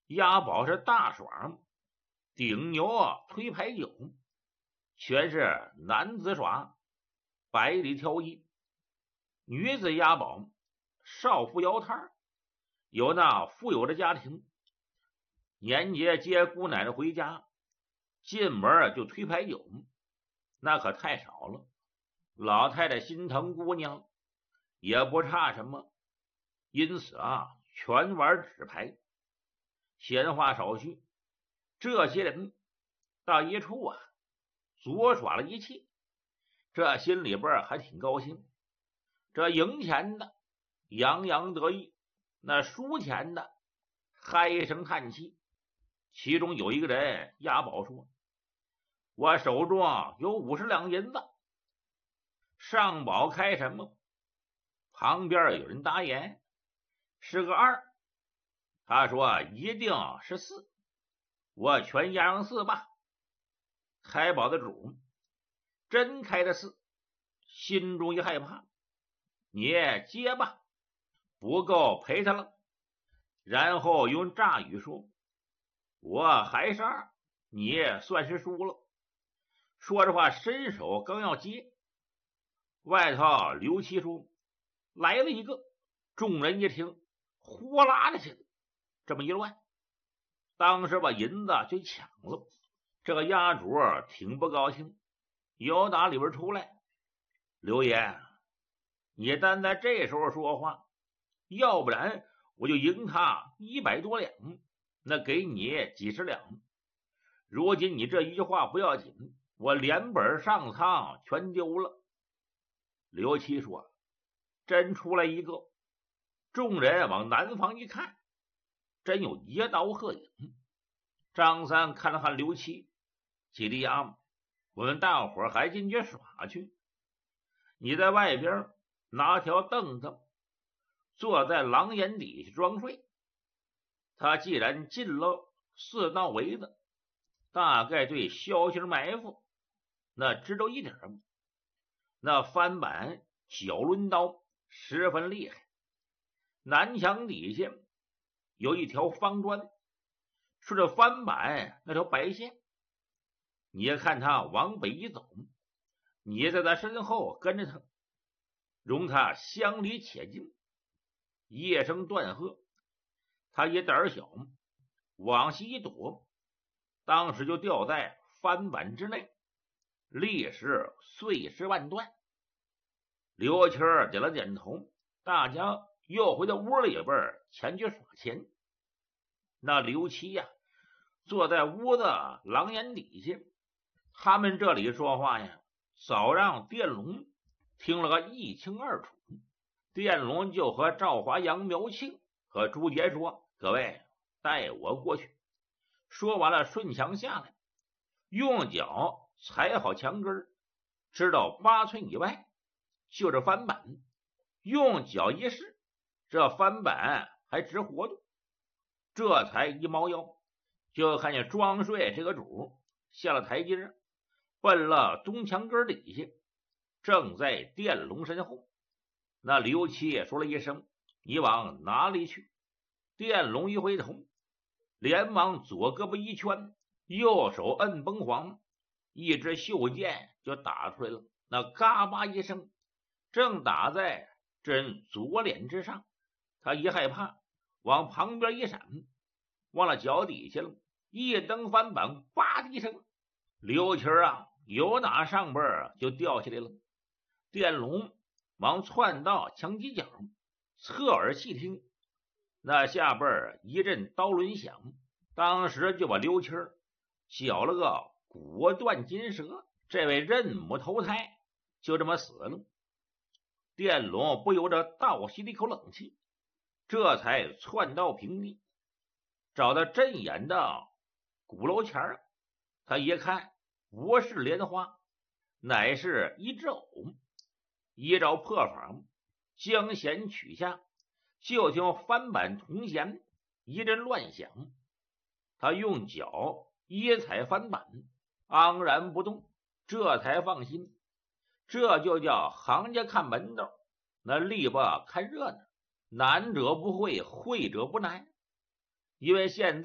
押宝是大爽，顶牛推牌九，全是男子耍，百里挑一。女子押宝，少妇摇摊，有那富有的家庭，年节接姑奶奶回家，进门就推牌九，那可太少了。老太太心疼姑娘，也不差什么，因此全玩纸牌。闲话少叙，这些人到一处左耍了一切，这心里边还挺高兴。这赢钱的洋洋得意，那输钱的唉声叹气。其中有一个人押宝说：“我手中有50两银子，上宝开什么？”旁边有人答言：“是个2。”他说：“一定是4，我全押上4吧。”开宝的主真开的4，心中一害怕，你接吧，不够赔他了。然后用诈语说：“我还是2，你算是输了。”说着话，伸手刚要接，外头刘七说：“来了一个。”众人一听，呼啦的起来，这么一乱，当时把银子就抢了。这个押主挺不高兴，由打里边出来：“刘爷，你单在这时候说话，要不然我就赢他100多两，那给你几十两。如今你这一句话不要紧，我连本上苍全丢了。”刘七说：“真出来一个。”众人往南方一看，真有一道鹤影。张三看了看刘七：“几弟呀，我们大伙还进去耍去，你在外边拿条凳子，坐在廊檐底下装睡。”他既然进了4道围子，大概对消息埋伏那知道一点。那翻板脚抡刀十分厉害。南墙底下有一条方砖，顺着翻板那条白线，你看他往北一走，你在他身后跟着他，容他相离且近。夜声断喝，他也胆小，往西一躲，当时就掉在翻板之内，立时碎尸万段。刘谦点了点头，大家又回到屋里边前去耍钱。那刘七坐在屋子廊檐底下，他们这里说话早让电龙听了个一清二楚。电龙就和赵华、杨苗庆和朱杰说：“各位带我过去。”说完了，顺墙下来，用脚踩好墙根，知道8寸以外就是翻板，用脚一试，这翻板还直活动。这才一猫腰，就看见装睡这个主下了台阶，奔了东墙根底下，正在电龙身后。那刘七也说了一声：“你往哪里去？”电龙一回头，连忙左胳膊一圈，右手摁崩簧，一支袖箭就打出来了。那嘎巴一声，正打在这人左脸之上。他一害怕，往旁边一闪，忘了脚底下了，一蹬翻板，吧的一声，刘七由打上边就掉下来了。电龙忙窜到墙犄角，侧耳细听，那下边一阵刀轮响，当时就把刘七绞了个骨断筋折。这位认母投胎就这么死了。电龙不由着倒吸了一口冷气，这才窜到平地，找到镇眼的鼓楼前。他一看，不是莲花，乃是一只藕。依照破法，将弦取下，就听翻板铜弦一阵乱响。他用脚一踩翻板，昂然不动，这才放心。这就叫行家看门道，那力吧看热闹，难者不会，会者不难。因为现在